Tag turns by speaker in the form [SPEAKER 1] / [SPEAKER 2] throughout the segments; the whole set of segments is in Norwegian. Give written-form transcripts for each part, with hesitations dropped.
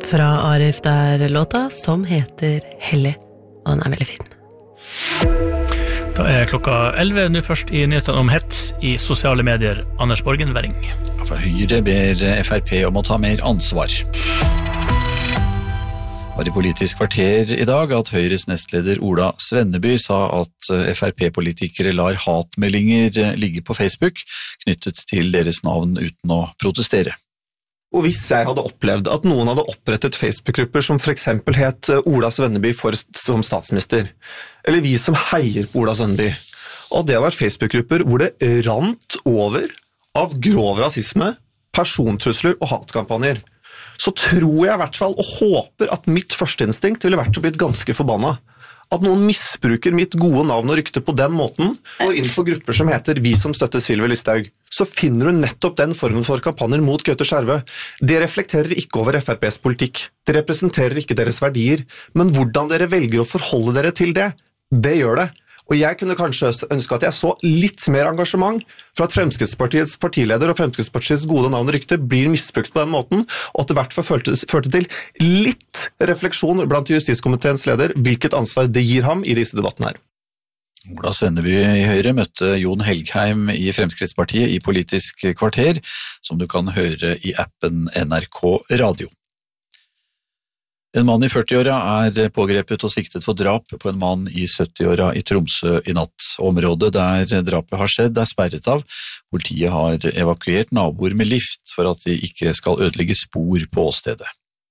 [SPEAKER 1] Fra Arif der låta som heter Hellig, og den veldig fin.
[SPEAKER 2] Da klokka 11, nå først i nyhetene om hets i sosiale medier. Anders Borgenværing.
[SPEAKER 3] For Høyre ber FrP om å ta mer ansvar. Var i Politisk kvarter i dag at Høyres nestleder Ola Svenneby sa at FrP-politikere lar hatmeldinger ligge på Facebook knyttet til deres navn uten å protestere.
[SPEAKER 4] Og hvis jeg hadde opplevd at noen hadde opprettet Facebook-grupper som for eksempel het Ola Svenneby som statsminister, eller vi som heier på Ola Svenneby, og det har vært Facebook-grupper hvor det rant over av grov rasisme, persontrusler og hatkampanjer, så tror jeg i hvert fall og håper at mitt førsteinstinkt ville vært å bli ganske forbanna. At noen misbruker mitt gode navn og rykte på den måten, og innenfor grupper som heter Vi som støtter Sylvi Listhaug, så finner du nettopp den formen for kampanjer mot Gaute Skjervø. Det reflekterer ikke over FrPs politikk, det representerer ikke deres verdier, men hvordan dere velger å forholde dere til det, det gjør det. Og jeg kunne kanskje ønske at jeg så litt mer engasjement for at Fremskrittspartiets partileder og Fremskrittspartiets gode navn og rykte blir misbrukt på den måten, og at det i hvert fall førte til litt refleksjon blant justiskomiteens leder, hvilket ansvar det gir ham i disse debattene her.
[SPEAKER 3] Ola Svenneby i Høyre møtte Jon Helgheim i Fremskrittspartiet i Politisk kvarter, som du kan høre i appen NRK Radio. En mann i 40-åra pågrepet og siktet for drap på en mann i 70-åra i Tromsø i natt. Området der drapet har skjedd sperret av. Politiet har evakuert naboer med lift for at de ikke skal ødelegge spor på åstedet.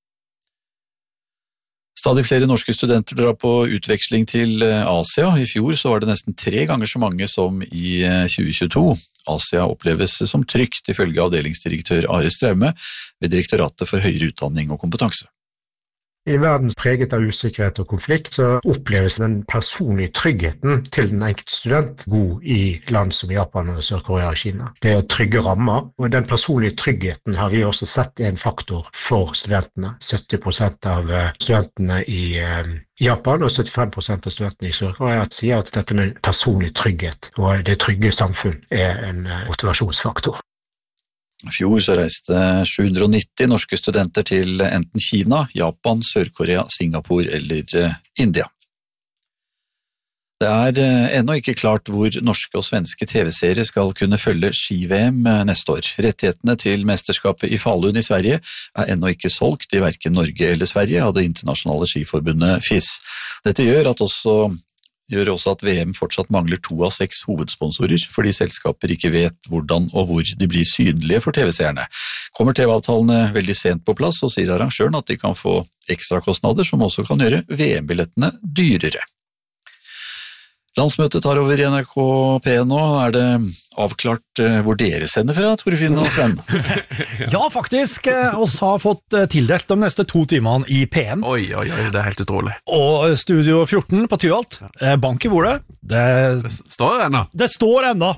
[SPEAKER 3] Stadig flere norske studenter drar på utveksling til Asia. I fjor så var det nesten 3 ganger så mange som i 2022. Asia oppleves som trygt, ifølge avdelingsdirektør Are Straume ved Direktoratet for høyere utdanning og kompetanse.
[SPEAKER 5] I verden preget av usikkerhet og konflikt, så oppleves den personlige tryggheten til den enkelte student god i land som Japan og Sør-Korea og Kina. Det er trygge rammer, og den personlige tryggheten har vi også sett en faktor for studentene. 70% av studentene i Japan og 75% av studentene i Sør-Korea sier at dette med personlig trygghet og det trygge samfunn er en motivasjonsfaktor.
[SPEAKER 3] I fjor så reiste 790 norske studenter til enten Kina, Japan, Sør-Korea, Singapore eller India. Det ennå ikke klart hvor norske og svenske TV-serier skal kunne følge ski-VM neste år. Rettighetene til mesterskapet i Falun i Sverige ennå ikke solgt i hverken Norge eller Sverige av det internasjonale skiforbundet FIS. Dette gjør også at VM fortsatt mangler 2 av 6 hovedsponsorer, fordi selskaper ikke vet hvordan og hvor de blir synlige for TV-seerne. Kommer TV-avtalene veldig sent på plass, så sier arrangøren at de kan få ekstra kostnader som også kan gjøre VM-billettene dyrere. Landsmøtet tar over i NRK P1 nå. Det avklart hvor dere sender fra, Torfinn og Sven?
[SPEAKER 6] Ja, faktisk. Oss har fått tildelt de neste 2 timene i P1.
[SPEAKER 7] Oi, det helt utrolig.
[SPEAKER 6] Og Studio 14 på Tyholt. Bank i bordet. Det
[SPEAKER 7] står ennå.
[SPEAKER 6] Det står ennå.